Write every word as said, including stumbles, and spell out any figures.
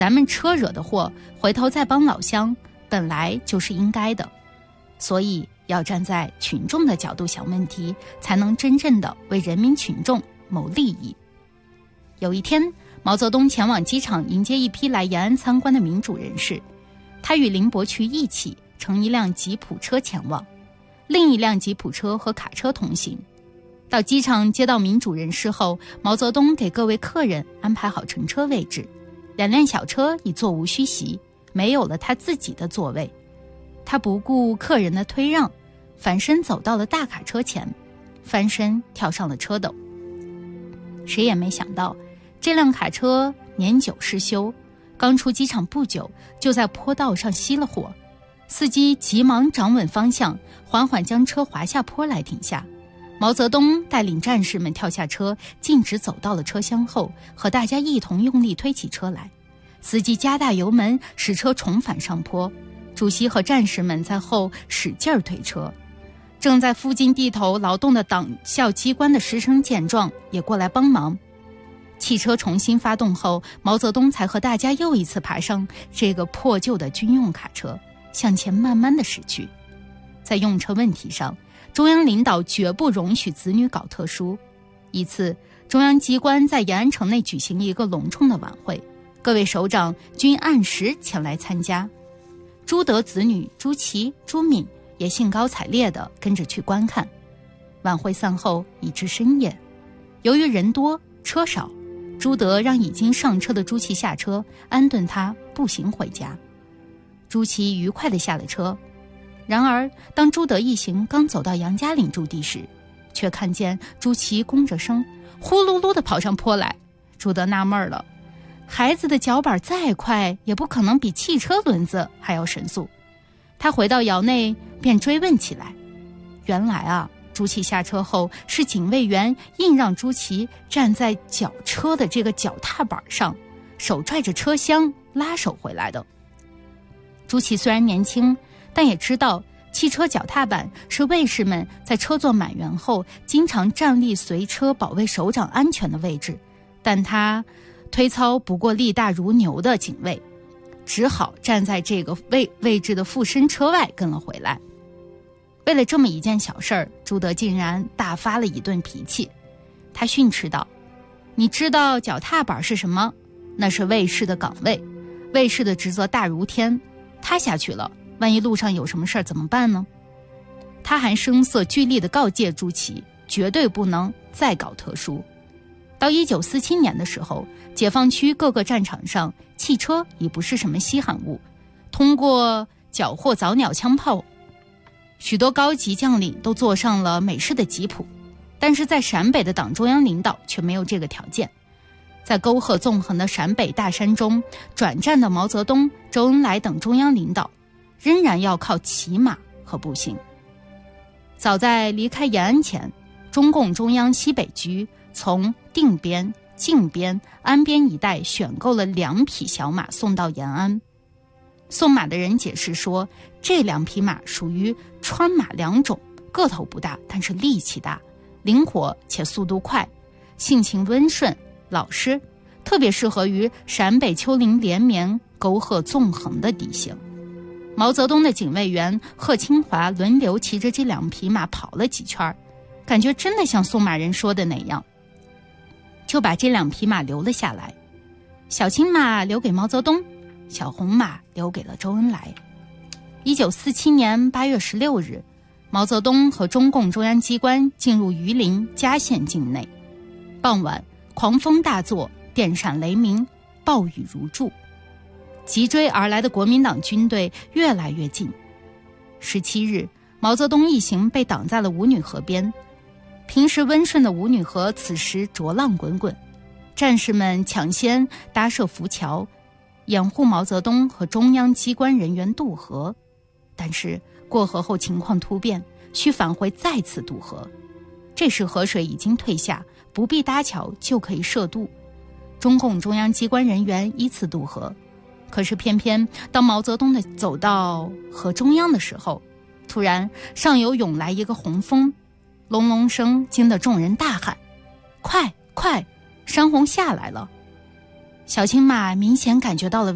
咱们车惹的祸，回头再帮老乡，本来就是应该的。所以要站在群众的角度想问题，才能真正的为人民群众谋利益。有一天，毛泽东前往机场迎接一批来延安参观的民主人士，他与林伯渠一起乘一辆吉普车前往，另一辆吉普车和卡车同行。到机场接到民主人士后，毛泽东给各位客人安排好乘车位置，两辆小车已座无虚席，没有了他自己的座位。他不顾客人的推让，反身走到了大卡车前，翻身跳上了车斗。谁也没想到，这辆卡车年久失修，刚出机场不久，就在坡道上熄了火。司机急忙掌稳方向，缓缓将车滑下坡来停下。毛泽东带领战士们跳下车，径直走到了车厢后，和大家一同用力推起车来。司机加大油门，使车重返上坡。主席和战士们在后使劲儿推车。正在附近地头劳动的党校机关的师生见状，也过来帮忙。汽车重新发动后，毛泽东才和大家又一次爬上这个破旧的军用卡车，向前慢慢的驶去。在用车问题上，中央领导绝不容许子女搞特殊。一次，中央机关在延安城内举行一个隆重的晚会，各位首长均按时前来参加。朱德子女朱祁、朱敏也兴高采烈地跟着去观看。晚会散后已至深夜，由于人多车少，朱德让已经上车的朱祁下车，安顿他步行回家。朱祁愉快地下了车。然而当朱德一行刚走到杨家岭驻地时，却看见朱祁弓着声呼噜噜地跑上坡来。朱德纳闷了，孩子的脚板再快，也不可能比汽车轮子还要神速。他回到窑内便追问起来。原来啊，朱祁下车后，是警卫员硬让朱祁站在脚车的这个脚踏板上，手拽着车厢拉手回来的。朱祁虽然年轻，但也知道汽车脚踏板是卫士们在车座满员后经常站立随车保卫首长安全的位置，但他推操不过力大如牛的警卫，只好站在这个位位置的附身车外跟了回来。为了这么一件小事儿，朱德竟然大发了一顿脾气。他训斥道：你知道脚踏板是什么？那是卫士的岗位，卫士的职责大如天，他下去了，万一路上有什么事儿怎么办呢？他还声色俱厉地告诫朱祁，绝对不能再搞特殊。到一九四七年的时候，解放区各个战场上，汽车已不是什么稀罕物。通过缴获早鸟枪炮，许多高级将领都坐上了美式的吉普，但是在陕北的党中央领导却没有这个条件。在沟壑纵横的陕北大山中，转战的毛泽东、周恩来等中央领导仍然要靠骑马和步行。早在离开延安前，中共中央西北局从定边、靖边、安边一带选购了两匹小马送到延安。送马的人解释说，这两匹马属于川马两种，个头不大，但是力气大，灵活且速度快，性情温顺老实，特别适合于陕北丘陵连绵沟壑纵横的地形。毛泽东的警卫员贺清华轮流骑着这两匹马跑了几圈，感觉真的像送马人说的那样，就把这两匹马留了下来。小青马留给毛泽东，小红马留给了周恩来。一九四七年八月十六日，毛泽东和中共中央机关进入榆林嘉县境内。傍晚，狂风大作，电闪雷鸣，暴雨如注。急追而来的国民党军队越来越近。十七日，毛泽东一行被挡在了五女河边。平时温顺的五女河此时浊浪滚滚，战士们抢先搭设浮桥，掩护毛泽东和中央机关人员渡河。但是过河后情况突变，需返回再次渡河。这时河水已经退下，不必搭桥就可以涉渡。中共中央机关人员依次渡河。可是偏偏当毛泽东的走到河中央的时候，突然上游涌来一个洪峰，隆隆声惊得众人大喊：快快，山洪下来了！小青马明显感觉到了